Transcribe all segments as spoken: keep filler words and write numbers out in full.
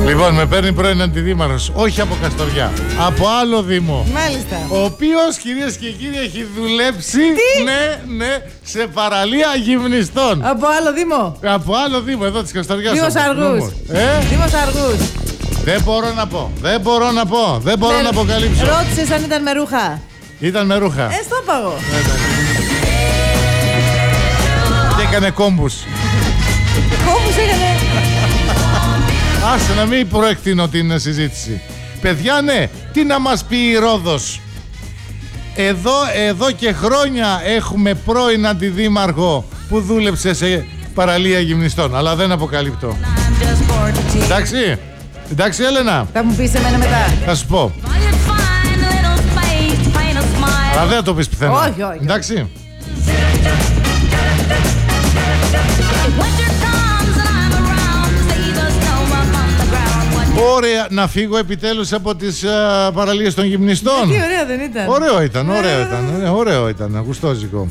Λοιπόν, με παίρνει πρώην αντιδήμαρχος, όχι από Καστοριά, από άλλο δήμο. Μάλιστα. Ο οποίος, κυρίες και κύριοι, έχει δουλέψει. Τι? Ναι, ναι, σε παραλία γυμνιστών. Από άλλο δήμο. Από άλλο δήμο, εδώ της Καστοριάς. Δήμος Αργούς. Ε? Δήμος Αργούς. Δεν μπορώ να πω, δεν μπορώ να πω, δεν μπορώ Με... να αποκαλύψω. Ρώτησες αν ήταν με ρούχα. Ήταν με ρούχα. Ε, στο είπα εγώ. Και έκανε κόμπους. Κόμπους έκανε. Άσε να μην προεκτείνω την συζήτηση. Παιδιά, ναι, τι να μας πει η Ρόδος. Εδώ, εδώ και χρόνια έχουμε πρώην αντιδήμαρχο που δούλεψε σε παραλία γυμνιστών, αλλά δεν αποκαλύπτω. Εντάξει, εντάξει Έλενα. Θα μου πεις εμένα μετά. Θα σου πω. Αλλά δεν θα το πεις πουθενά. Όχι, όχι. Εντάξει. Ωραία, να φύγω επιτέλους από τις uh, παραλίες των γυμνιστών. Τι ωραίο δεν ήταν. Ωραίο ήταν, ωραίο ήταν, ωραίο ήταν, γουστόζικο.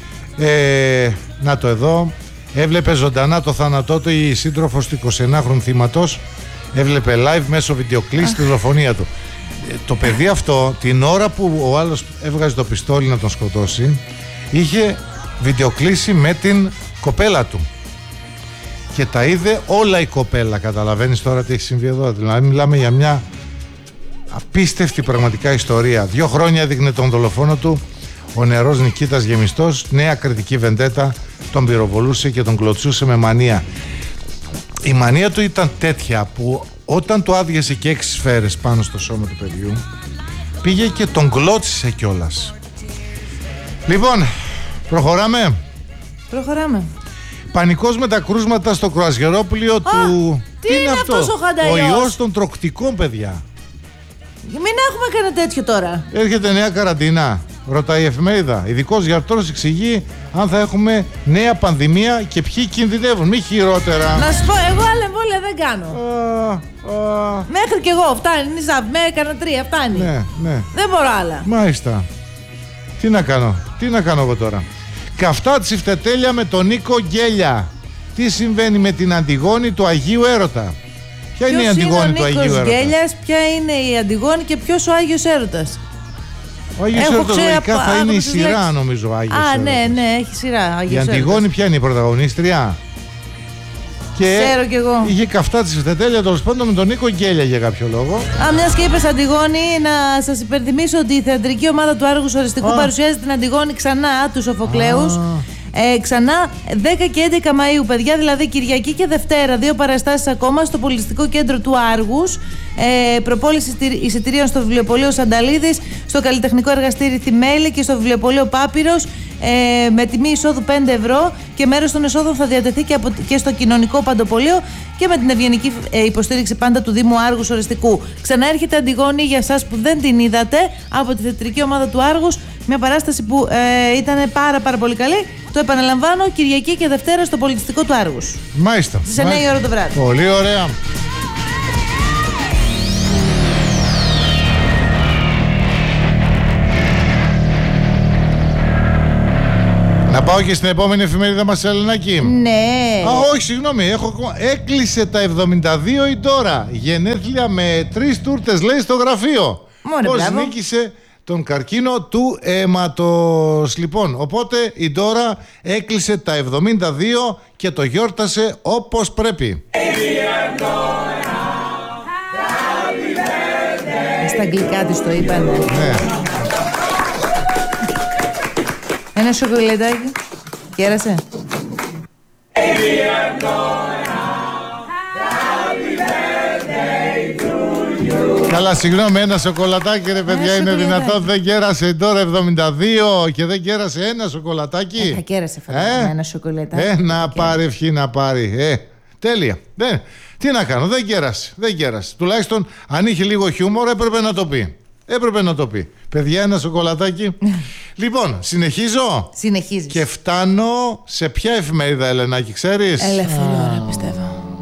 Ε, να το εδώ, έβλεπε ζωντανά το θάνατό του η σύντροφος του εικοσιενάχρονου θύματος. Έβλεπε live μέσω βιντεοκλής τη δολοφονία του. Ε, το παιδί αυτό, την ώρα που ο άλλος έβγαζε το πιστόλι να τον σκοτώσει, είχε βιντεοκλήσει με την κοπέλα του. Και τα είδε όλα η κοπέλα. Καταλαβαίνεις τώρα τι έχει συμβεί εδώ. Δηλαδή μιλάμε για μια απίστευτη πραγματικά ιστορία. Δύο χρόνια έδειχνε τον δολοφόνο του ο νεαρός Νικήτας Γεμιστός. Νέα κριτική βεντέτα. Τον πυροβολούσε και τον κλωτσούσε με μανία. Η μανία του ήταν τέτοια που όταν του άδειασε και έξι σφαίρες πάνω στο σώμα του παιδιού, πήγε και τον κλώτσισε κιόλας. Λοιπόν, προχωράμε. Προχωράμε. Πανικός με τα κρούσματα στο κρουαζιερόπλοιο του... Τι είναι αυτός ο χανταϊός? Ο ιός των τροκτικών, παιδιά. Μην έχουμε κανένα τέτοιο τώρα. Έρχεται νέα καραντίνα, ρωτάει η εφημερίδα. Ειδικός γιατρός εξηγεί αν θα έχουμε νέα πανδημία και ποιοι κινδυνεύουν. Μη χειρότερα. Να σου πω, εγώ άλλα εμβόλια δεν κάνω. Α, α, Μέχρι κι εγώ, φτάνει. Νιζαβ, με έκανα τρία, φτάνει. ναι, ναι. Δεν μπορώ άλλα. Μάλιστα. Τι να κάνω, τι να κάνω εγώ τώρα. Καυτά τσιφτετέλια με τον Νίκο Γκέλια. Τι συμβαίνει με την Αντιγόνη του Αγίου Έρωτα? Ποια είναι η Αντιγόνη του Αγίου Έρωτα? Γκέλιας, ποια είναι η Αντιγόνη και ποιος ο Άγιος Έρωτας? Ο Άγιος Έρωτας λογικά θα είναι η σειρά λέξεις. Νομίζω Άγιος Α, Έρωτας. ναι, ναι, έχει σειρά Άγιος Η Αντιγόνη Έρωτας. Ποια είναι η πρωταγωνίστρια? Και ξέρω κι εγώ. Είχε καυτά τσιφτετέλια τέλος πάντων με τον Νίκο Γκέλια για κάποιο λόγο. Α, μιας και είπες Αντιγόνη, να σας υπενθυμίσω ότι η θεατρική ομάδα του Άργους Οριστικού Α. παρουσιάζει την Αντιγόνη ξανά του Σοφοκλέους. Ε, ξανά δέκα και έντεκα Μαΐου, παιδιά, δηλαδή Κυριακή και Δευτέρα, δύο παραστάσεις ακόμα στο πολιτιστικό κέντρο του Άργους. Ε, προπόληση εισιτηρίων στο βιβλιοπωλείο Σανταλίδης, στο καλλιτεχνικό εργαστήρι Θημέλη και στο βιβλιοπωλείο Πάπυρος, ε, με τιμή εισόδου πέντε ευρώ, και μέρος των εσόδων θα διατεθεί και, από, και στο κοινωνικό παντοπωλείο και με την ευγενική ε, υποστήριξη πάντα του Δήμου Άργους Οριστικού. Ξαναέρχεται Αντιγόνη για εσάς που δεν την είδατε από τη θεατρική ομάδα του Άργους. Μια παράσταση που ε, ήταν πάρα πάρα πολύ καλή. Το επαναλαμβάνω, Κυριακή και Δευτέρα στο πολιτιστικό του Άργους. Μάλιστα. Στις εννιά η ώρα το βράδυ. Πολύ ωραία. Να πάω και στην επόμενη εφημερίδα μας, Ελενάκη. Ναι. Α, όχι, συγγνώμη, έχω ακόμα. Έκλεισε τα εβδομήντα δύο η Ντόρα. Γενέθλια με τρεις τούρτες, λέει, στο γραφείο. Μόνο Πώς μπράβο. νίκησε τον καρκίνο του αίματος. Λοιπόν, οπότε η Ντόρα έκλεισε τα εβδομήντα δύο και το γιόρτασε όπως πρέπει. Στα αγγλικά της το είπανε. Ναι. Ένα σοκολατάκι. Κέρασε. Καλά, συγγνώμη, ένα σοκολατάκι, ρε παιδιά, Ένα είναι σοκολατάκι. δυνατόν? Δεν κέρασε τώρα εβδομήντα δύο και δεν κέρασε ένα σοκολατάκι. Θα κέρασε φαντάζομαι Ε, ένα σοκολατάκι. Ε, να πάρει ευχή να πάρει. Ε, τέλεια. Δεν, τι να κάνω, δεν κέρασε. Δεν κέρασε. Τουλάχιστον αν είχε λίγο χιούμορ έπρεπε να το πει. Έπρεπε να το πει. Παιδιά, ένα σοκολατάκι. Λοιπόν, συνεχίζω. Συνεχίζεις. Και φτάνω σε ποια εφημερίδα, Ελενάκη, ξέρεις? Ελεύθερη ώρα, πιστεύω.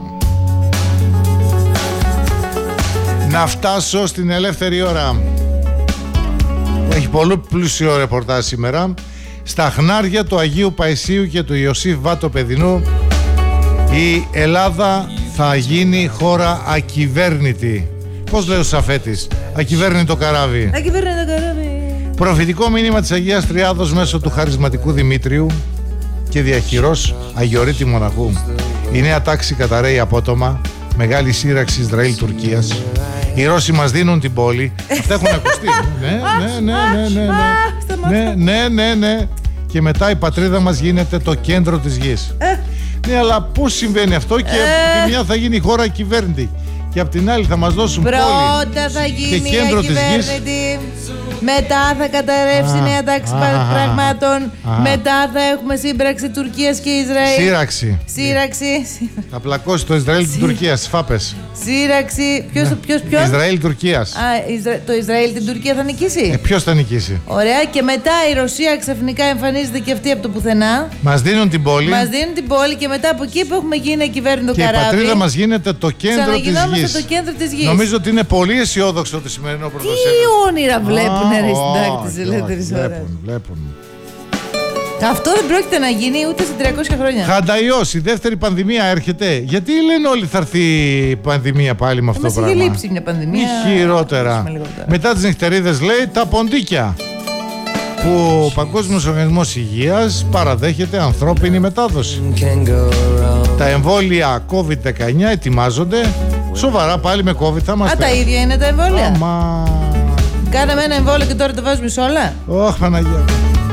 Να φτάσω στην Ελεύθερη Ώρα. Έχει πολύ πλούσιο ρεπορτάζ σήμερα. Στα χνάρια του Αγίου Παϊσίου και του Ιωσήφ Βάτο Παιδινού, η Ελλάδα θα γίνει χώρα ακυβέρνητη. Πώς λέει ο Σαφέτης, ακυβέρνητο καράβι. Ακυβέρνητο καράβι. Προφητικό μήνυμα της Αγίας Τριάδος μέσω του χαρισματικού Δημήτριου και διαχειρός Αγιορείτη Μοναχού. Η νέα τάξη καταραίει απότομα. Μεγάλη σύραξη Ισραήλ-Τουρκίας. Οι Ρώσοι μας δίνουν την πόλη. Αυτά έχουν ακουστεί. Ναι, ναι, ναι, ναι, ναι, ναι, ναι, ναι, ναι. Και μετά η πατρίδα μας γίνεται το κέντρο της γης. Ναι, αλλά πώς συμβαίνει αυτό? Και από τη μια θα γίνει η χώρα κυβέρνητη και από την άλλη θα μας δώσουν πόλη. Πρώτα θα γίνει η κυβέρνητη. Μετά θα καταρρεύσει η νέα τάξη πραγμάτων. Μετά θα έχουμε σύμπραξη Τουρκίας και Ισραήλ. Σύραξη. Σύραξη. Θα πλακώσει το Ισραήλ την Τουρκία στις φάπες. Σύραξη. Ποιος, ποιος, ποιος? Ισραήλ Τουρκίας. Α, Ισρα... το Ισραήλ την Τουρκία θα νικήσει. Ε, ποιος θα νικήσει? Ωραία. Και μετά η Ρωσία ξαφνικά εμφανίζεται και αυτή από το πουθενά. Μας δίνουν την πόλη. Μας δίνουν την πόλη και μετά από εκεί που έχουμε γίνει κυβέρνητο καράβι. Και η πατρίδα μας γίνεται το κέντρο της γης. το κέντρο της γης. Νομίζω ότι είναι πολύ αισιόδοξο το σημερινό πρωτοσέλιδο. Τι όνειρα βλέπουν ρε συντάκτη της ελεύθερης ώρας. Βλέπουν, βλέπουν. Αυτό δεν πρόκειται να γίνει ούτε σε τριακόσια χρόνια. Χανταϊός, η δεύτερη πανδημία έρχεται. Γιατί λένε όλοι θα έρθει η πανδημία πάλι με αυτό το πράγμα? Μας είχε λείψει μια πανδημία. Ή χειρότερα. Μετά τις νυχτερίδες λέει τα ποντίκια. Που ο Παγκόσμιος Οργανισμός Υγείας παραδέχεται ανθρώπινη μετάδοση. Τα εμβόλια κόβιντ δεκαεννιά ετοιμάζονται. Σοβαρά πάλι με COVID θα είμαστε. Α, τα ίδια είναι τα εμβόλια. Αμα... Κάναμε ένα εμβόλιο και τώρα το βάζουμε σε όλα. Ωχ, Παναγία.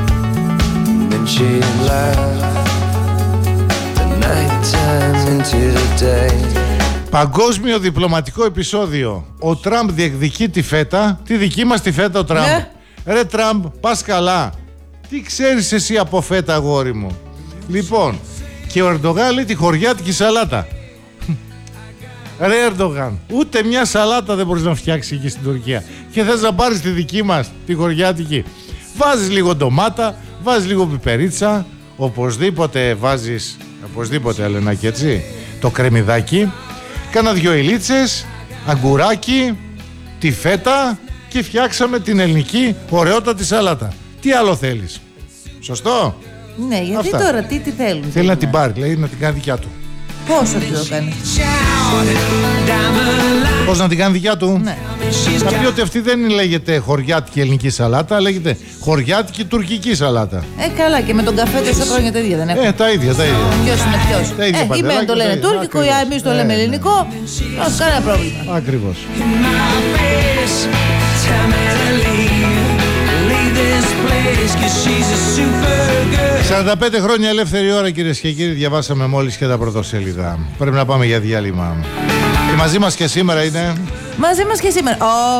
Παγκόσμιο διπλωματικό επεισόδιο. Ο Τραμπ διεκδικεί τη φέτα. Τη δική μας τη φέτα ο Τραμπ. Ναι. Ρε Τραμπ, πας καλά. Τι ξέρεις εσύ από φέτα, αγόρι μου? Λοιπόν, και ο Ερντογάν λέει τη χωριάτικη σαλάτα. Ρε Ερντογάν, ούτε μια σαλάτα δεν μπορείς να φτιάξεις εκεί στην Τουρκία. Και θες να πάρεις τη δική μας, τη χωριάτικη. Βάζεις λίγο ντομάτα, βάζεις λίγο πιπερίτσα. Οπωσδήποτε βάζεις, οπωσδήποτε Αλενάκη, έτσι, το κρεμμυδάκι. Κάνα δυο ηλίτσες, αγκουράκι, τη φέτα και φτιάξαμε την ελληνική ωραιότατη σαλάτα. Τι άλλο θέλεις? Σωστό? Ναι, γιατί αυτά. Τώρα τι, τι θέλουν? Θέλει να την πάρει, λέει, να την κάνει δικιά του. Πώς θα το κάνει? Πώς να την κάνει δικιά του? Ναι. Θα πει ότι αυτή δεν λέγεται χωριάτικη ελληνική σαλάτα, λέγεται χωριάτικη τουρκική σαλάτα. Ε, καλά, και με τον καφέ τόσα χρόνια τα ίδια δεν έχουν. Ε, τα ίδια, τα ίδια. Ποιος είναι ποιος? Τα ίδια, ε, οι μεν το λένε τουρκικό, εμείς το λέμε ελληνικό. Όχι, κανένα πρόβλημα. Ακριβώς. σαράντα πέντε χρόνια ελεύθερη ώρα, κυρίες και κύριοι. Διαβάσαμε μόλις και τα πρωτοσέλιδα. Πρέπει να πάμε για διάλειμμα. Και μαζί μας και σήμερα είναι... Μαζί μας και σήμερα.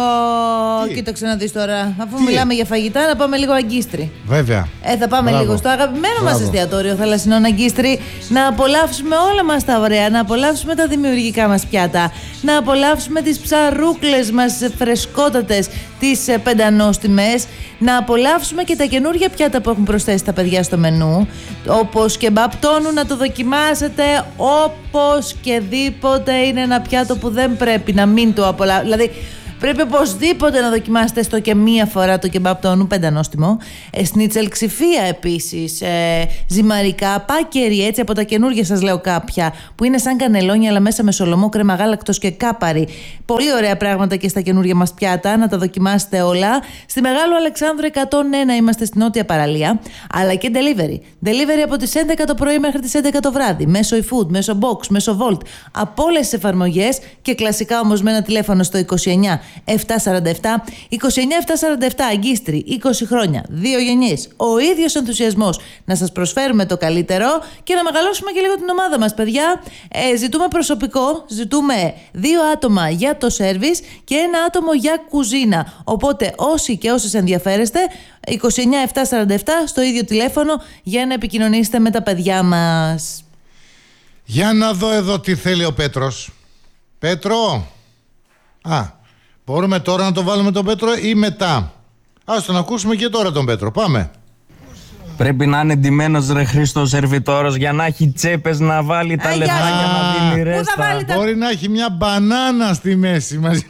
Ω, κοίταξε να δεις τώρα. Αφού Τι? μιλάμε για φαγητά, να πάμε λίγο Αγκίστρι. Βέβαια. Ε, θα πάμε Μπράβο. λίγο στο αγαπημένο Μπράβο. μας εστιατόριο θαλασσινών Αγκίστρι. Να απολαύσουμε όλα μας τα ωραία. Να απολαύσουμε τα δημιουργικά μας πιάτα. Να απολαύσουμε τις ψαρούκλες μας φρεσκότατες, τις πεντανόστιμες. Να απολαύσουμε και τα καινούργια πιάτα που έχουν προσθέσει τα παιδιά στο μενού. Όπως και μπαπτόνου, να το δοκιμάσετε όπως και δίποτε. Είναι ένα πιάτο που δεν πρέπει να μην το απολαύσουμε. Δηλαδή, πρέπει οπωσδήποτε να δοκιμάσετε στο και μία φορά το κεμπάπ τόνου, πεντανόστιμο. Ε, σνίτσελ ξηφία επίσης. Ε, ζυμαρικά, πάκερι, έτσι από τα καινούργια σας λέω κάποια, που είναι σαν κανελόνια αλλά μέσα με σολομό, κρέμα γάλακτος και κάπαρι. Πολύ ωραία πράγματα και στα καινούργια μας πιάτα, να τα δοκιμάσετε όλα. Στη Μεγάλου Αλεξάνδρου εκατόν ένα είμαστε στην Νότια Παραλία, αλλά και delivery. Delivery από τις έντεκα το πρωί μέχρι τις έντεκα το βράδυ. Μέσω eFood, μέσω Box, μέσω Volt. Από όλες τις εφαρμογές και κλασικά όμως με ένα τηλέφωνο στο είκοσι εννιά επτακόσια σαράντα επτά είκοσι εννιά επτακόσια σαράντα επτά. Αγκίστρι, είκοσι χρόνια, δύο γενιές, ο ίδιος ενθουσιασμός να σας προσφέρουμε το καλύτερο και να μεγαλώσουμε και λίγο την ομάδα μας, παιδιά. Ε, ζητούμε προσωπικό, ζητούμε δύο άτομα για το σέρβις και ένα άτομο για κουζίνα. Οπότε όσοι και όσες ενδιαφέρεστε, είκοσι εννιά επτακόσια σαράντα επτά στο ίδιο τηλέφωνο για να επικοινωνήσετε με τα παιδιά μας. Για να δω εδώ τι θέλει ο Πέτρος. Πέτρο, α, μπορούμε τώρα να το βάλουμε τον Πέτρο ή μετά? Ας τον ακούσουμε και τώρα τον Πέτρο. Πάμε. Πρέπει να είναι ντυμένος ρε Χρήστος σερβιτόρος για να έχει τσέπες να βάλει τα λεφτά για να δίνει ρέστα. Τα... Μπορεί να έχει μια μπανάνα στη μέση μαζί.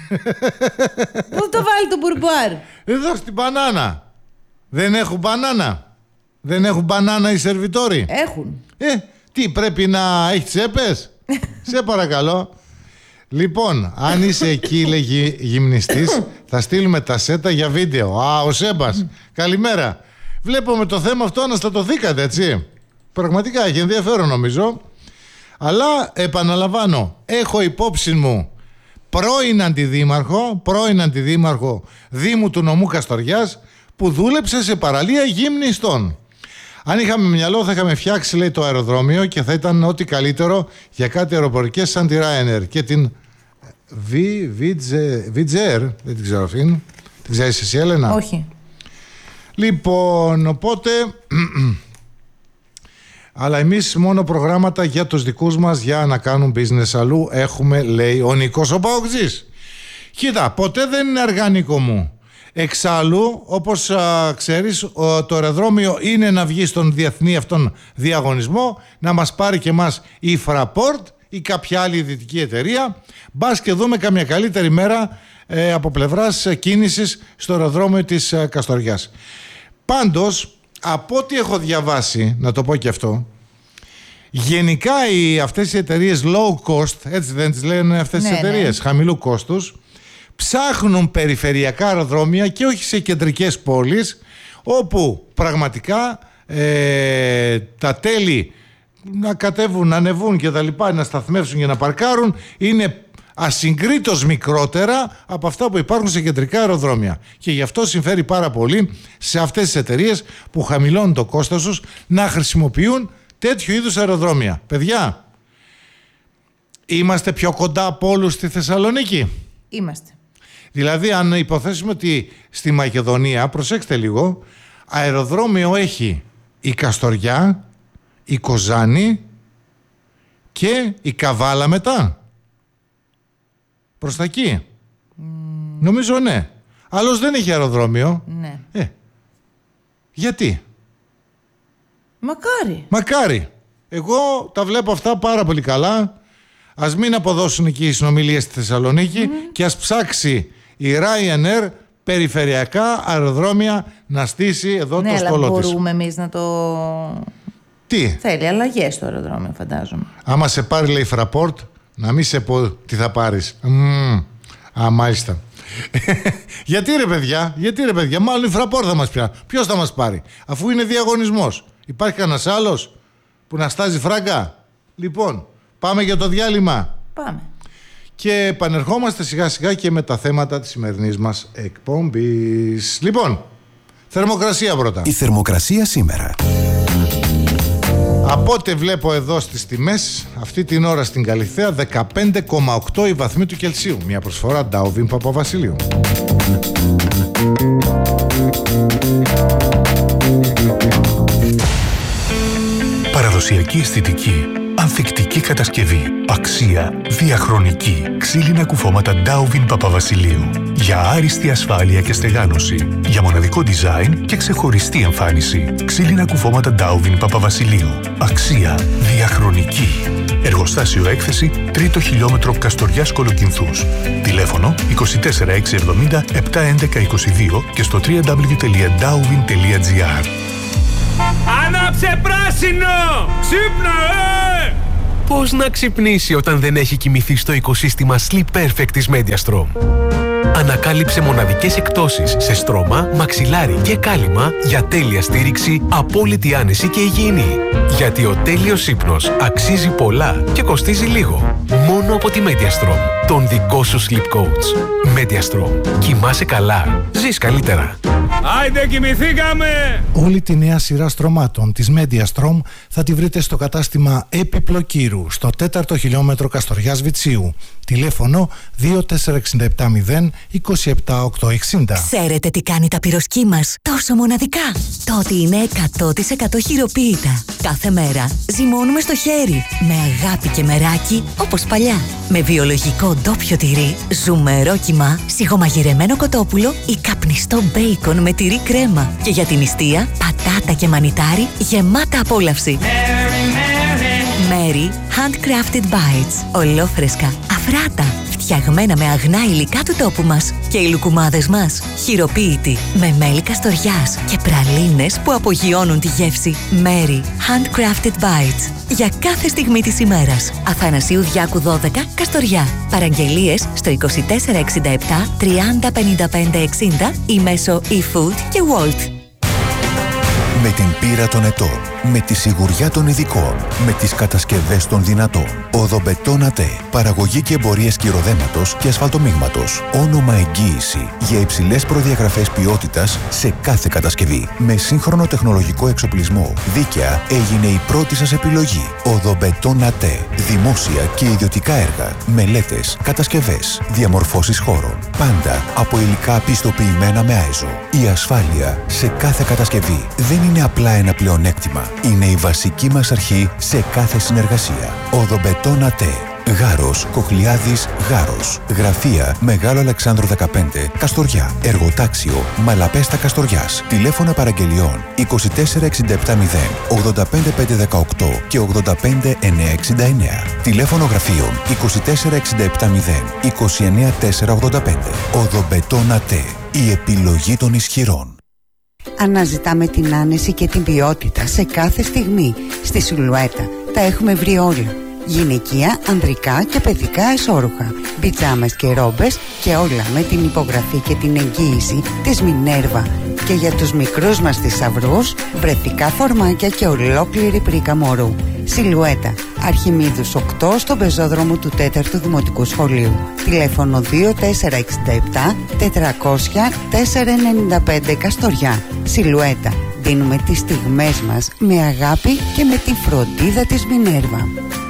Πού το βάλει το μπουρμπουάρ? Εδώ στην μπανάνα. Δεν έχουν μπανάνα? Δεν έχουν μπανάνα οι σερβιτόροι? Έχουν. Ε, τι πρέπει να έχει τσέπες? Σε παρακαλώ. Λοιπόν, αν είσαι εκεί, λέγει γυμνιστής, θα στείλουμε τα σέτα για βίντεο. Α, ο Σέμπας. Καλημέρα. Βλέπουμε το θέμα αυτό, αναστατωθήκατε, έτσι. Πραγματικά έχει ενδιαφέρον, νομίζω. Αλλά επαναλαμβάνω, έχω υπόψη μου πρώην αντιδήμαρχο, πρώην αντιδήμαρχο Δήμου του νομού Καστοριάς, που δούλεψε σε παραλία γυμνιστών. Αν είχαμε μυαλό θα είχαμε φτιάξει, λέει, το αεροδρόμιο και θα ήταν ό,τι καλύτερο για κάτι αεροπορικές σαν τη Ryanair και την Βιτζέρ, δεν την ξέρω αυτήν. Την ξέρεις εσύ, Έλενα? Όχι. Λοιπόν, οπότε αλλά εμείς μόνο προγράμματα για τους δικούς μας για να κάνουν business αλλού έχουμε, λέει ο Νικός ο Παοκτζής. Κοίτα, ποτέ δεν είναι αργανικό μου. Εξάλλου, όπως α, ξέρεις, ο, το αεροδρόμιο είναι να βγει στον διεθνή αυτόν διαγωνισμό, να μας πάρει και μας η Fraport ή κάποια άλλη δυτική εταιρεία. Μπας και δούμε καμιά καλύτερη μέρα ε, από πλευράς ε, κίνησης στο αεροδρόμιο της ε, Καστοριάς. Πάντως, από ό,τι έχω διαβάσει, να το πω και αυτό, γενικά οι, αυτές οι εταιρείες low cost, έτσι δεν τις λένε αυτές ναι, τις εταιρείες, ναι. χαμηλού κόστους, ψάχνουν περιφερειακά αεροδρόμια και όχι σε κεντρικές πόλεις, όπου πραγματικά ε, τα τέλη να κατέβουν, να ανεβούν και τα λοιπά, να σταθμεύσουν και να παρκάρουν είναι ασυγκρίτως μικρότερα από αυτά που υπάρχουν σε κεντρικά αεροδρόμια. Και γι' αυτό συμφέρει πάρα πολύ σε αυτές τις εταιρείες που χαμηλώνουν το κόστος τους να χρησιμοποιούν τέτοιου είδους αεροδρόμια. Παιδιά, είμαστε πιο κοντά από όλους στη Θεσσαλονίκη. Είμαστε. Δηλαδή, αν υποθέσουμε ότι στη Μακεδονία, προσέξτε λίγο, αεροδρόμιο έχει η Καστοριά, η Κοζάνη και η Καβάλα μετά. Προς τα εκεί. Mm. Νομίζω ναι. Άλλος δεν έχει αεροδρόμιο. Ναι. Ε, γιατί? Μακάρι. Μακάρι. Εγώ τα βλέπω αυτά πάρα πολύ καλά. Ας μην αποδώσουν εκεί οι συνομιλίες στη Θεσσαλονίκη mm. και ας ψάξει η Ryanair περιφερειακά αεροδρόμια να στήσει εδώ ναι, το στόλο της. Ναι, αλλά μπορούμε εμείς να το... Τι? Θέλει αλλαγές στο αεροδρόμιο, φαντάζομαι. Άμα σε πάρει, λέει, Fraport, να μην σε πω τι θα πάρεις. Mm. Α, μάλιστα. Γιατί ρε παιδιά, γιατί ρε παιδιά, μάλλον η Fraport θα μας πιάσει. Ποιος θα μας πάρει, αφού είναι διαγωνισμός? Υπάρχει κανένας άλλος που να στάζει φράγκα? Λοιπόν, πάμε για το διάλειμμα. Πάμε. Και επανερχόμαστε σιγά σιγά και με τα θέματα της σημερινής μας εκπομπής. Λοιπόν, θερμοκρασία πρώτα. Η θερμοκρασία σήμερα. Από ό,τι βλέπω εδώ στις τιμές, αυτή την ώρα στην Καλιθέα δεκαπέντε κόμμα οκτώ η βαθμοί του Κελσίου. Μια προσφορά Ντάουβιν Παπαβασιλείου. Παραδοσιακή αισθητική, ανθεκτική κατασκευή, αξία, διαχρονική, ξύλινα κουφώματα Ντάουβιν Παπαβασιλείου. Για άριστη ασφάλεια και στεγάνωση, για μοναδικό design και ξεχωριστή εμφάνιση. Ξύλινα κουφώματα Ντάουβιν Παπαβασιλείου. Αξία, διαχρονική. Εργοστάσιο έκθεση, τρίτο χιλιόμετρο Καστοριάς Κολοκυνθούς. Τηλέφωνο είκοσι τέσσερα εξακόσια εβδομήντα επτακόσια έντεκα είκοσι δύο και στο double-u double-u double-u τελεία ντάουβιν τελεία τζι άρ. Άναψε πράσινο! Ξύπνα, ε! Πώς να ξυπνήσει όταν δεν έχει κοιμηθεί στο οικοσύστημα Sleep Perfect της Mediastrom. Ανακάλυψε μοναδικές εκπτώσεις σε στρώμα, μαξιλάρι και κάλυμα για τέλεια στήριξη, απόλυτη άνεση και υγιεινή. Γιατί ο τέλειος ύπνος αξίζει πολλά και κοστίζει λίγο. Μόνο από τη Mediastrom, τον δικό σου Sleep Coach. Mediastrom. Κοιμάσαι καλά. Ζεις καλύτερα. Άιντε, κοιμηθήκαμε! Όλη τη νέα σειρά στρωμάτων της Mediastrom θα τη βρείτε στο κατάστημα Επιπλοκύρου, στο τέταρτο χιλιόμετρο Καστοριάς Βιτσίου. Τηλέφωνο δύο τέσσερα έξι επτά μηδέν είκοσι επτά οκτακόσια εξήντα. Ξέρετε τι κάνει τα πυρόσκή μας τόσο μοναδικά? Το ότι είναι εκατό τοις εκατό χειροποίητα. Κάθε μέρα ζυμώνουμε στο χέρι, με αγάπη και μεράκι, όπως παλιά. Με βιολογικό ντόπιο τυρί, ζουμερό κιμά, σιγομαγειρεμένο κοτόπουλο ή καπνιστό μπέικον με τυρί κρέμα. Και για την νηστεία, πατάτα και μανιτάρι γεμάτα απόλαυση. Mary Handcrafted Bites. Ολόφρεσκα, αφράτα, Φτιαγμένα με αγνά υλικά του τόπου μας. Και οι λουκουμάδες μας, χειροποίητοι, με μέλι καστοριάς και πραλίνες που απογειώνουν τη γεύση. Mary Handcrafted Bites. Για κάθε στιγμή της ημέρας. Αθανασίου Διάκου δώδεκα, Καστοριά. Παραγγελίες στο είκοσι τέσσερα εξήντα επτά τριάντα πενήντα πέντε εξήντα ή μέσω eFood και Wolt. Με την πείρα των ετών, με τη σιγουριά των ειδικών, με τις κατασκευές των δυνατών. Οδομπετόν ΑΤΕ. Παραγωγή και εμπορία σκυροδέματος και ασφαλτομίγματος. Όνομα εγγύηση για υψηλές προδιαγραφές ποιότητας σε κάθε κατασκευή. Με σύγχρονο τεχνολογικό εξοπλισμό. Δίκαια έγινε η πρώτη σας επιλογή. Οδομπετόν ΑΤΕ. Δημόσια και ιδιωτικά έργα. Μελέτες, κατασκευές, διαμορφώσεις χώρων. Πάντα από υλικά πιστοποιημένα με άιζο. Η ασφάλεια σε κάθε κατασκευή δεν είναι απλά ένα πλεονέκτημα. Είναι η βασική μας αρχή σε κάθε συνεργασία. Οδομπετόν ΑΤΕ. Γάρος, Κοχλιάδης, Γάρος. Γραφεία Μεγάλο Αλεξάνδρου δεκαπέντε, Καστοριά. Εργοτάξιο Μαλαπέστα Καστοριάς. Τηλέφωνα παραγγελιών είκοσι τέσσερα εξήντα επτά μηδέν ογδόντα πέντε πεντακόσια δεκαοκτώ και ογδόντα πέντε εννιακόσια εξήντα εννέα. Τηλέφωνο γραφείων είκοσι τέσσερα εξήντα επτά μηδέν είκοσι εννέα τετρακόσια ογδόντα πέντε. Οδομπετόν ΑΤΕ. Η επιλογή των ισχυρών. Αναζητάμε την άνεση και την ποιότητα σε κάθε στιγμή. Στη Σιλουέτα τα έχουμε βρει όλα. Γυναικεία, ανδρικά και παιδικά εσώρουχα, πιτζάμες και ρόμπες και όλα με την υπογραφή και την εγγύηση της Μινέρβα. Και για τους μικρούς μας θησαυρούς, βρεφικά φορμάκια και ολόκληρη πρίκα μωρού. Σιλουέτα, Αρχιμίδους οκτώ στον πεζόδρομο του τέταρτου Δημοτικού Σχολείου. Τηλέφωνο δύο τέσσερα εξήντα επτά τετρακόσια τετρακόσια ενενήντα πέντε Καστοριά. Σιλουέτα, δίνουμε τις στιγμές μας με αγάπη και με τη φροντίδα της Μινέρβα.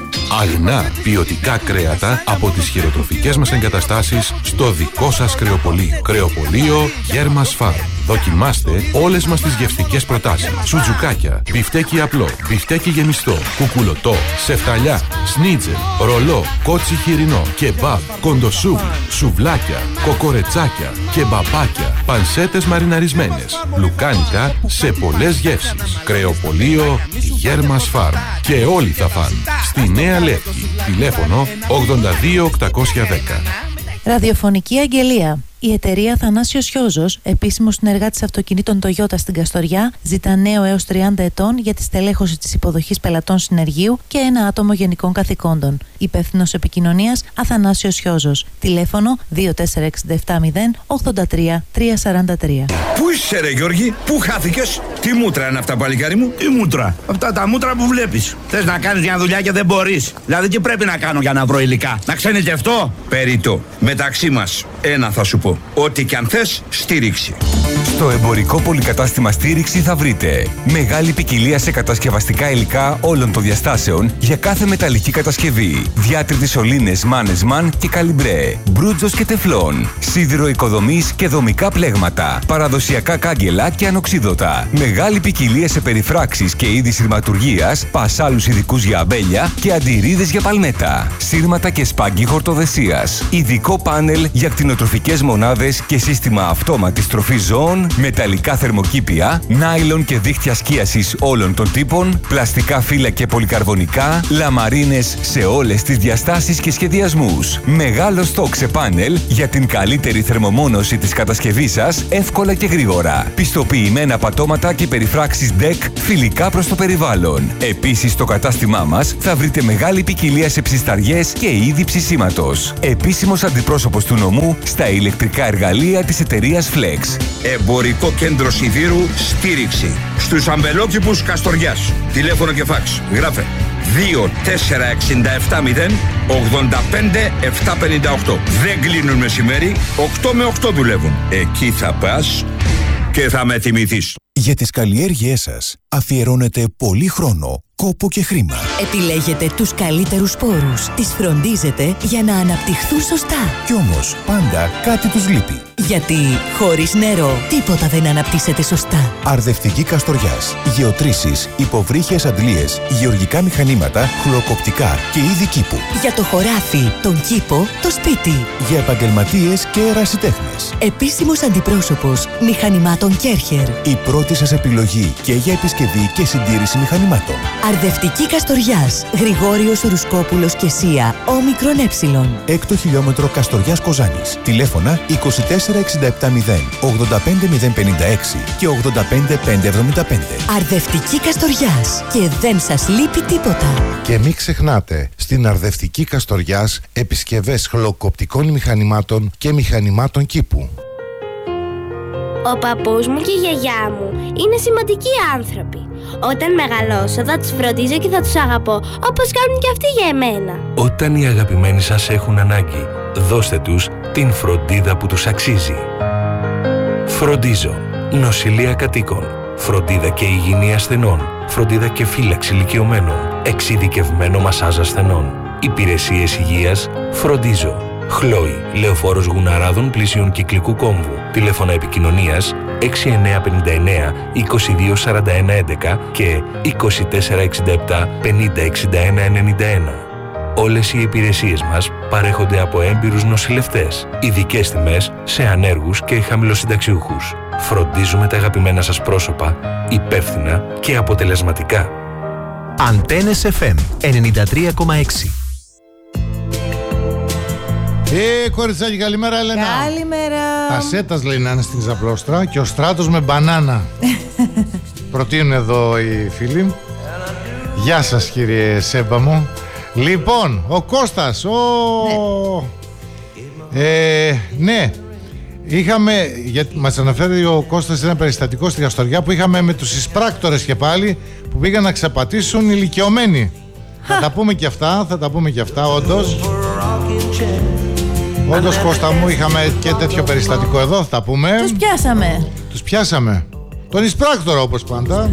Αγνά ποιοτικά κρέατα από τις χειροτροφικές μας εγκαταστάσεις στο δικό σας κρεοπωλείο. Κρεοπωλείο Γέρμας Φάρμ. Δοκιμάστε όλες μας τις γευστικές προτάσεις. Σουτζουκάκια, μπιφτέκι απλό, μπιφτέκι γεμιστό, κουκουλωτό, σεφταλιά, σνίτζελ, ρολό, κότσι χοιρινό, κεμπάπ, κοντοσούβλι, σουβλάκια, κοκορετσάκια, κεμπαπάκια, πανσέτες μαριναρισμένες, λουκάνικα σε πολλές γεύσεις. Κρεοπωλείο Γέρμας Φάρμ. Και όλοι θα φαν. Στη Νέα Λεύκη. Τηλέφωνο ογδόντα δύο οκτακόσια δέκα. Ραδιοφωνική αγγελία. Η εταιρεία Θανάσιος Χιόζος, επίσημος συνεργάτης αυτοκινήτων Toyota στην Καστοριά, ζητά νέο έως τριάντα ετών για τη στελέχωση της υποδοχής πελατών συνεργείου και ένα άτομο γενικών καθηκόντων. Υπεύθυνος επικοινωνίας Αθανάσιος Χιόζος. Τηλέφωνο δύο τέσσερα εξήντα επτά μηδέν ογδόντα τρία τριακόσια σαράντα τρία. Πού είσαι ρε Γιώργη, πού χάθηκες? Τι μούτρα είναι αυτά παλικάρι μου? Τι μούτρα? Αυτά τα μούτρα που βλέπεις. Θες να κάνεις μια δουλειά και δεν μπορείς. Δηλαδή τι πρέπει να κάνω για να βρω υλικά? Να ξενιτευτώ? Περιττό. Μεταξύ μας, ένα θα σου πω. Ό,τι κι αν θες, στήριξη. Στο εμπορικό πολυκατάστημα Στήριξη θα βρείτε μεγάλη ποικιλία σε κατασκευαστικά υλικά όλων των διαστάσεων για κάθε μεταλλική κατασκευή. Διάτριτες σωλήνες Mannesmann και Καλιμπρέ, μπρούτζος και τεφλόν, σίδηρο οικοδομής και δομικά πλέγματα, παραδοσιακά κάγκελα και ανοξίδωτα. Μεγάλη ποικιλία σε περιφράξεις και είδη σειρματουργίας, πασάλους ειδικούς για αμπέλια και αντιρρίδες για παλμέτα, σύρματα και σπάγκι χορτοδεσίας. Ειδικό πάνελ για κτηνοτροφικές μονάδες και σύστημα αυτόματης τροφής ζώων, μεταλλικά θερμοκήπια, νάιλον και δίχτυα σκίασης όλων των τύπων, πλαστικά φύλλα και πολυκαρβονικά, λαμαρίνες σε όλες τις διαστάσεις και σχεδιασμούς. Μεγάλο στόκ σε πάνελ για την καλύτερη θερμομόνωση της κατασκευής σας, εύκολα και γρήγορα. Πιστοποιημένα πατώματα και περιφράξεις ντεκ φιλικά προς το περιβάλλον. Επίσης στο κατάστημά μας θα βρείτε μεγάλη ποικιλία σε ψισταριές και είδη ψησίματος. Επίσημος αντιπρόσωπος του νομού στα ηλεκτρικά εργαλεία της εταιρείας Flex. Εμπορικό κέντρο σιδήρου Στήριξη. Στους αμπελόκηπους Καστοριάς. Τηλέφωνο και φάξ. Γράφε δύο τέσσερα εξήντα επτά μηδέν ογδόντα πέντε επτακόσια πενήντα οκτώ. Δεν κλείνουν μεσημέρι, οκτώ με οκτώ δουλεύουν. Εκεί θα πας και θα με τιμηθείς. Για τις καλλιέργειές σας αφιερώνετε πολύ χρόνο, κόπο και χρήμα. Επιλέγετε τους καλύτερους σπόρους, τις φροντίζετε για να αναπτυχθούν σωστά. Κι όμως πάντα κάτι τους λείπει. Γιατί χωρίς νερό τίποτα δεν αναπτύσσεται σωστά. Αρδευτική Καστοριάς, γεωτρήσεις, υποβρύχιες αντλίες, γεωργικά μηχανήματα, χλωκοπτικά και είδη κήπου. Για το χωράφι, τον κήπο, το σπίτι. Για επαγγελματίες και ερασιτέχνες. Επίσημος αντιπρόσωπος μηχανημάτων Κέρχερ. Η πρώτη σας επιλογή και για επισκευή και συντήρηση μηχανημάτων. Αρδευτική Καστοριάς. Γρηγόριος Ρουσκόπουλος και Σία. Όμικρον ε. Έκτο χιλιόμετρο Καστοριάς Κοζάνης. Τηλέφωνα είκοσι τέσσερα εξήντα επτά μηδέν ογδόντα πέντε μηδέν πενήντα έξι και ογδόντα πέντε πεντακόσια εβδομήντα πέντε. Αρδευτική Καστοριάς. Και δεν σας λείπει τίποτα. Και μην ξεχνάτε, στην Αρδευτική Καστοριάς επισκευές χλωκοπτικών μηχανημάτων και μηχανημάτων κήπου. Ο παππούς μου και η γιαγιά μου είναι σημαντικοί άνθρωποι. Όταν μεγαλώσω θα τους φροντίζω και θα τους αγαπώ, όπως κάνουν και αυτοί για εμένα. Όταν οι αγαπημένοι σας έχουν ανάγκη, δώστε τους την φροντίδα που τους αξίζει. Φροντίζω. Νοσηλεία κατοίκων. Φροντίδα και υγιεινή ασθενών. Φροντίδα και φύλαξη ηλικιωμένων. Εξειδικευμένο μασάζ ασθενών. Υπηρεσίες υγείας. Φροντίζω. Χλόι, Λεωφόρος Γουναράδων πλησίων Κυκλικού Κόμβου. Τηλέφωνα επικοινωνίας έξι εννιά πέντε εννιά είκοσι δύο σαράντα ένα έντεκα και είκοσι τέσσερα εξήντα επτά πενήντα εξήντα ένα ενενήντα ένα. Όλες οι υπηρεσίες μας παρέχονται από έμπειρους νοσηλευτές. Ειδικές τιμές σε ανέργους και χαμηλοσυνταξιούχους. Φροντίζουμε τα αγαπημένα σας πρόσωπα υπεύθυνα και αποτελεσματικά. Αντένες εφ εμ ενενήντα τρία κόμμα έξι. Ε, κοριτσάκι, καλημέρα, Έλενα. Καλημέρα. Τα σέτας λέει να είναι στην Ξαπλώστρα και ο Στράτος με μπανάνα. Προτείνουν εδώ οι φίλοι. Γεια σας, κύριε Σέμπα μου. Λοιπόν, ο Κώστας, ο... Ναι. Ε, ναι. Είχαμε, γιατί μας αναφέρει ο Κώστας ένα περιστατικό στη Καστοριά που είχαμε με τους εισπράκτορες και πάλι που πήγαν να ξαπατήσουν ηλικιωμένοι. Θα τα πούμε και αυτά, θα τα πούμε και αυτά, όντως. Όντως, Κώστα μου, είχαμε και τέτοιο περιστατικό εδώ, θα τα πούμε. Τους πιάσαμε. Τους πιάσαμε. Τον εισπράκτορα, όπως πάντα.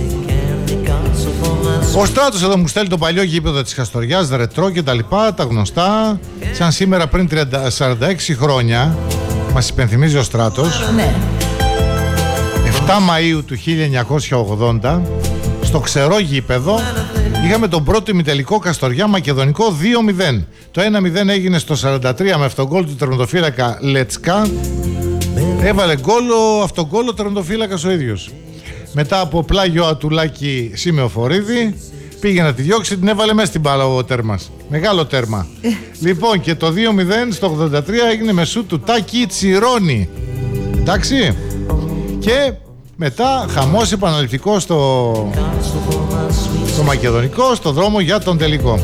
Ο Στράτος εδώ μου στέλνει το παλιό γήπεδο της Καστοριάς, ρετρό και τα λοιπά, τα γνωστά. Σαν σήμερα πριν σαράντα έξι χρόνια, μας υπενθυμίζει ο Στράτος. Ναι. επτά Μαΐου του χίλια εννιακόσια ογδόντα, στο ξερό γήπεδο, είχαμε τον πρώτο ημιτελικό Καστοριά Μακεδονικό δύο μηδέν. Το ένα μηδέν έγινε στο σαράντα τρία με αυτογκόλ του τερματοφύλακα Λετσκά. Έβαλε γκόλ ο αυτογκόλ ο τερματοφύλακας ο ίδιος. Μετά από πλάγιο ατουλάκι Σιμεοφορίδη, πήγε να τη διώξει, την έβαλε μέσα στην μπάλα ο τέρμας. Μεγάλο τέρμα. Λοιπόν, και το δύο μηδέν στο ογδόντα τρία έγινε με σούτ του Τάκη Τσιρόνι. Εντάξει. Και μετά χαμός επαναληπτικό στο, στο Μακεδονικό, στο δρόμο για τον τελικό.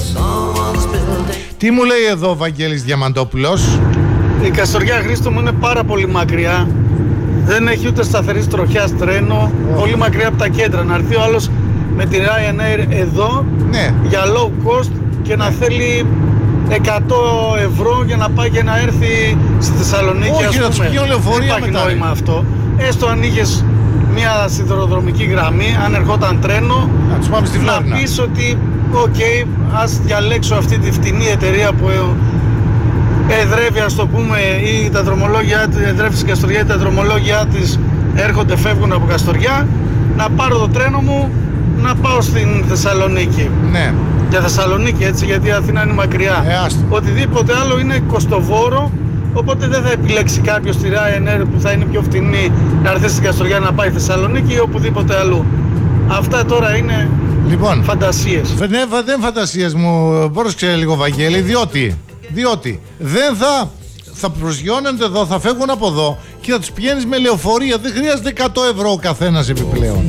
Τι μου λέει εδώ ο Βαγγέλης Διαμαντόπουλος? Η Καστοριά, Χρήστο μου, είναι πάρα πολύ μακριά. Δεν έχει ούτε σταθερής τροχιάς τρένο. Oh. Πολύ μακριά από τα κέντρα. Να έρθει ο άλλος με τη Ryanair εδώ, ναι, για low cost και να θέλει εκατό ευρώ για να πάει και να έρθει στη Θεσσαλονίκη. Όχι, να τους πιω λεωφορεία μετά. Δεν υπάρχει νόημα αυτό. Έστω αν είχες μια σιδηροδρομική γραμμή, αν ερχόταν τρένο, να τους πάμε στη Φλόρινα. Να πεις ότι οκ, okay, ας διαλέξω αυτή τη φτηνή εταιρεία που εδρεύει, ας το πούμε, ή τα δρομολόγια, εδρεύει στην Καστοριά ή τα δρομολόγια της έρχονται, φεύγουν από Καστοριά, να πάρω το τρένο μου, να πάω στην Θεσσαλονίκη. Ναι. Για Θεσσαλονίκη, έτσι, γιατί η Αθήνα είναι μακριά. Ε, Οτιδήποτε άλλο είναι κοστοβόρο, οπότε δεν θα επιλέξει κάποιος τη Ryanair που θα είναι πιο φτηνή να έρθει στην Καστοριά να πάει Θεσσαλονίκη ή οπουδήποτε αλλού. Αυτά τώρα είναι λοιπόν φαντασίες. Ναι, δεν φαντασίες μου, πρόσεξε λίγο Βαγγέλη, διότι, διότι δεν θα, θα προσγειώνονται εδώ, θα φεύγουν από εδώ και θα τους πηγαίνεις με λεωφορεία, δεν χρειάζεται εκατό ευρώ ο καθένας επιπλέον.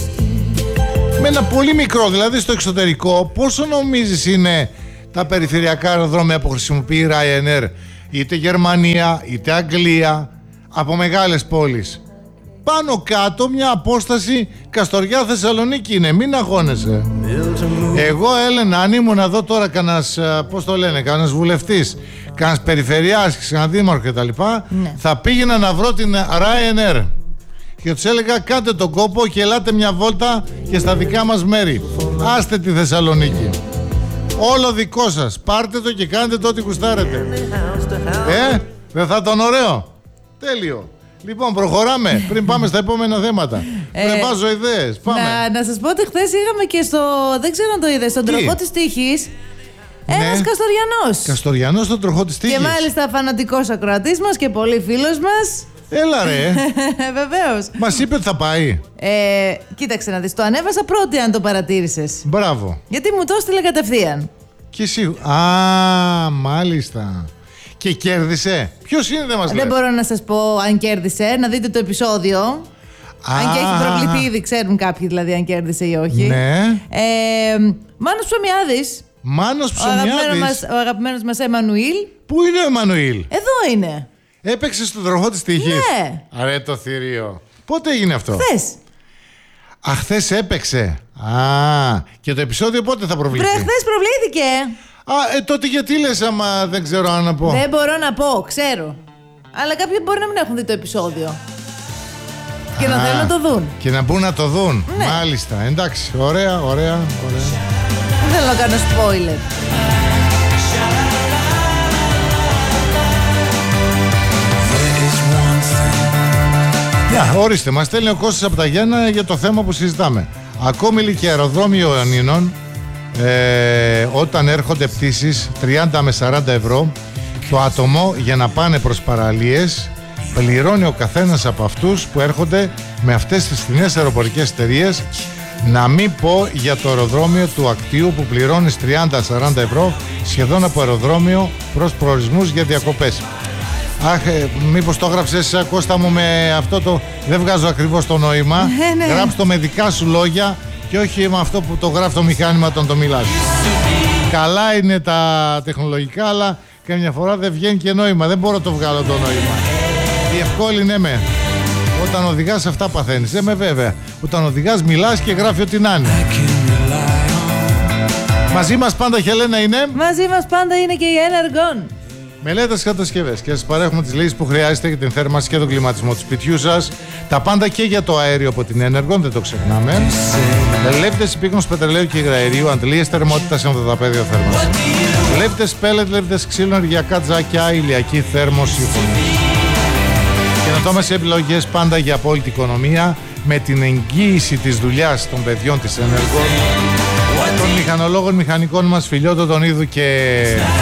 Με ένα πολύ μικρό, δηλαδή στο εξωτερικό, πόσο νομίζεις είναι τα περιφερειακά αεροδρόμια που χρησιμοποιεί η Ryanair, είτε Γερμανία, είτε Αγγλία, από μεγάλες πόλεις? Πάνω κάτω μια απόσταση Καστοριά Θεσσαλονίκη είναι, μην αγώνεσαι. Εγώ, Έλενα, αν ήμουν εδώ τώρα κανένας, πώς το λένε, κανένας βουλευτής, κανένας περιφερειάρχης, κανένας δήμαρχος κτλ, ναι, θα πήγαινα να βρω την Ryanair και τους έλεγα κάντε τον κόπο και ελάτε μια βόλτα και στα δικά μας μέρη. Άστε τη Θεσσαλονίκη. Όλο δικό σας. Πάρτε το και κάντε το ό,τι γουστάρετε. Ε, δεν θα ήταν ωραίο? Τέλειο. Λοιπόν, προχωράμε πριν πάμε στα επόμενα θέματα. Ε, δεν βάζω ιδέες. Πάμε. Να, να σας πω ότι χθες είχαμε και στο, δεν ξέρω αν το είδες, στον τροχό της τύχης, ναι, ένας Καστοριανός. Καστοριανός στον τροχό της τύχης. Και μάλιστα φανατικός ακροατής μας και πολύ φίλος μας. Έλα ρε. Βεβαίως. Μας είπε ότι θα πάει. Ε, κοίταξε να δεις, το ανέβασα πρώτη αν το παρατήρησες. Μπράβο. Γιατί μου το έστειλε κατευθείαν. Και εσύ. Α, μάλιστα. Και κέρδισε. Ποιος είναι, δεν μας λέει. Δεν μπορώ να σας πω αν κέρδισε, να δείτε το επεισόδιο. Α, αν και έχει προβληθεί ήδη, ξέρουν κάποιοι δηλαδή αν κέρδισε ή όχι. Ναι. Ε, Μάνος Ψωμιάδης. Μάνος Ψωμιάδης. Ο αγαπημένος μας, ο αγαπημένος μας Εμμανουήλ. Πού είναι ο Εμμανουήλ? Εδώ είναι. Έπαιξε στον τροχό της τύχης. Ναι. Αρέ το θηρίο. Πότε έγινε αυτό? Χθες. Α, χθες έπαιξε. Α, και το επεισόδιο πότε θα προβληθεί? Βρε, χθες προβλήθηκε. Α, ε, τότε γιατί λες άμα δεν ξέρω αν να πω? Δεν μπορώ να πω, ξέρω. Αλλά κάποιοι μπορεί να μην έχουν δει το επεισόδιο. Και να θέλουν να το δουν. Και να μπουν να το δουν. Ναι. Μάλιστα. Εντάξει. Ωραία, ωραία, ωραία. Δεν θέλω να κάνω spoiler. Yeah, ορίστε, μας στέλνει ο Κώστας από τα Γιάννα για το θέμα που συζητάμε. Ακόμη και αεροδρόμιο Ιωνίνων, ε, όταν έρχονται πτήσεις τριάντα με σαράντα ευρώ, το άτομο για να πάνε προς παραλίες πληρώνει ο καθένας από αυτούς που έρχονται με αυτές τις φθηνές αεροπορικές εταιρείες. Να μην πω για το αεροδρόμιο του Ακτίου που πληρώνεις τριάντα με σαράντα ευρώ σχεδόν από αεροδρόμιο προς προορισμούς για διακοπές. Αχ, ε, μήπως το έγραψες, Κώστα μου, με αυτό το... Δεν βγάζω ακριβώς το νόημα. Ναι, ναι. Γράψ' το με δικά σου λόγια και όχι με αυτό που το γράφει το μηχάνημα όταν το μιλάς. Καλά είναι τα τεχνολογικά, αλλά καμιά φορά δεν βγαίνει και νόημα. Δεν μπορώ να το βγάλω το νόημα. Διευκόλυνε με. Όταν οδηγάς αυτά παθαίνεις. Ε, με βέβαια. Όταν οδηγάς μιλάς και γράφει ό,τι να είναι. Μαζί μας πάντα, Χελένα, είναι. Μαζί μας πάντα είναι και η Energon. Μελέτες κατασκευές και σας παρέχουμε τις λύσεις που χρειάζεστε για την θέρμανση και τον κλιματισμό του σπιτιού σας. Τα πάντα και για το αέριο από την Energon, δεν το ξεχνάμε. Λέβητες υπήκνους πετρελαίου και υγραερίου, αντλίες θερμότητας σε οδονταπέδιο θέρμανση. Λέβητες πέλετ, λέβητες ξύλο, ενεργειακά τζάκια, ηλιακή θέρμωση. Καινοτόμες επιλογές πάντα για απόλυτη οικονομία, με την εγγύηση της δουλειάς των παιδιών της Energon, των μηχανολόγων μηχανικών μας Φιλιώτο τον Ίδου και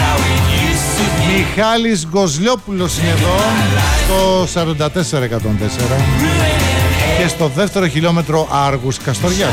Μιχάλης Γκοσλιόπουλος είναι εδώ στο σαράντα τέσσερα εκατόν τέσσερα και στο δεύτερο χιλιόμετρο Άργους Καστοριάς.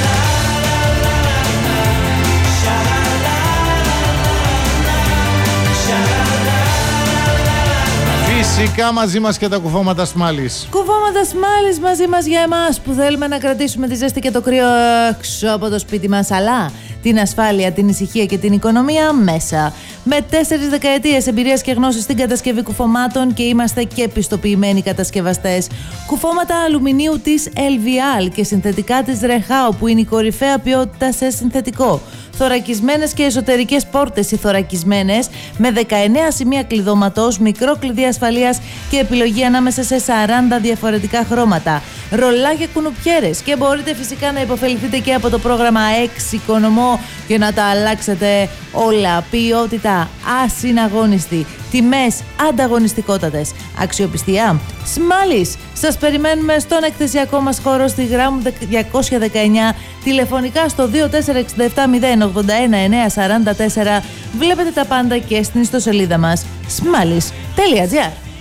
Φυσικά μαζί μας και τα κουφώματα Σμάλης. Κουφώματα Σμάλης μαζί μας για εμάς που θέλουμε να κρατήσουμε τη ζέστη και το κρύο έξω από το σπίτι μας, αλλά την ασφάλεια, την ησυχία και την οικονομία μέσα. Με τέσσερις δεκαετίες εμπειρίας και γνώσης στην κατασκευή κουφωμάτων και είμαστε και πιστοποιημένοι κατασκευαστές. Κουφώματα αλουμινίου της Elvial και συνθετικά της Rehau που είναι η κορυφαία ποιότητα σε συνθετικό. Θωρακισμένες και εσωτερικές πόρτες ή θωρακισμένες με δεκαεννέα σημεία κλειδώματος, μικρό κλειδί ασφαλείας και επιλογή ανάμεσα σε σαράντα διαφορετικά χρώματα. Ρολάκια κουνουπιέρες και μπορείτε φυσικά να υποφεληθείτε και από το πρόγραμμα Εξοικονομώ και να τα αλλάξετε όλα. Ποιότητα ασυναγώνιστη, τιμές ανταγωνιστικότατες, αξιοπιστία Σμάλης. Σας περιμένουμε στον εκθεσιακό μας χώρο στη Γράμμου διακόσια δεκαεννιά, τηλεφωνικά στο δύο τέσσερα έξι επτά μηδέν ογδόντα ένα εννιακόσια σαράντα τέσσερα. Βλέπετε τα πάντα και στην ιστοσελίδα μας σμάλης τελεία τζι άρ.